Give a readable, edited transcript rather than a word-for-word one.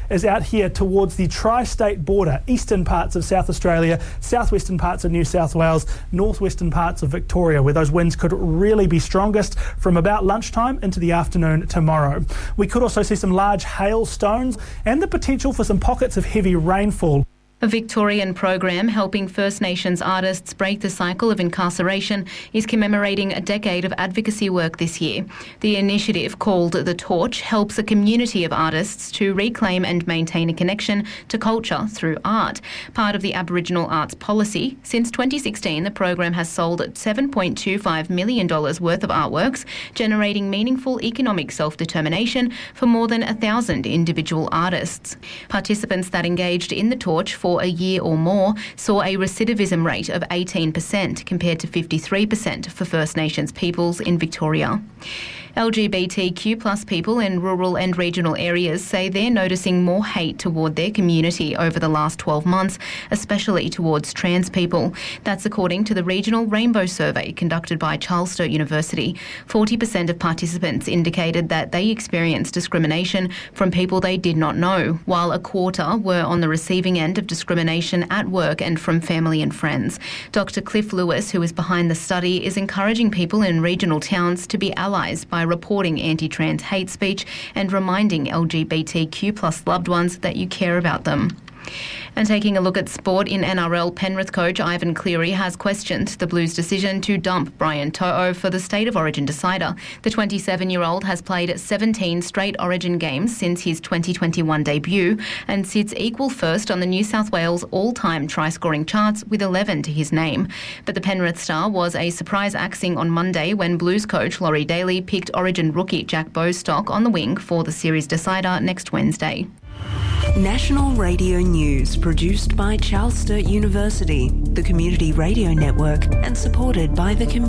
is out here towards the tri-state border, eastern parts of South Australia, southwestern parts of New South Wales, northwestern parts of Victoria, where those winds could really be strongest from about lunchtime into the afternoon tomorrow. We could also see some large hailstones and the potential for some pockets of heavy rainfall. A Victorian program helping First Nations artists break the cycle of incarceration is commemorating a decade of advocacy work this year. The initiative, called The Torch, helps a community of artists to reclaim and maintain a connection to culture through art. Part of the Aboriginal Arts Policy, since 2016, the program has sold $7.25 million worth of artworks, generating meaningful economic self-determination for more than 1,000 individual artists. Participants that engaged in The Torch for a year or more saw a recidivism rate of 18% compared to 53% for First Nations peoples in Victoria. LGBTQ plus people in rural and regional areas say they're noticing more hate toward their community over the last 12 months, especially towards trans people. That's according to the Regional Rainbow Survey conducted by Charles Sturt University. 40% of participants indicated that they experienced discrimination from people they did not know, while a quarter were on the receiving end of discrimination at work and from family and friends. Dr. Cliff Lewis, who is behind the study, is encouraging people in regional towns to be allies by reporting anti-trans hate speech and reminding LGBTQ plus loved ones that you care about them. And taking a look at sport, in NRL, Penrith coach Ivan Cleary has questioned the Blues' decision to dump Brian To'o for the State of Origin decider. The 27-year-old has played 17 straight Origin games since his 2021 debut and sits equal first on the New South Wales all-time try-scoring charts with 11 to his name. But the Penrith star was a surprise axing on Monday when Blues coach Laurie Daly picked Origin rookie Jack Bostock on the wing for the series decider next Wednesday. National Radio News, produced by Charles Sturt University, the Community Radio Network, and supported by the community.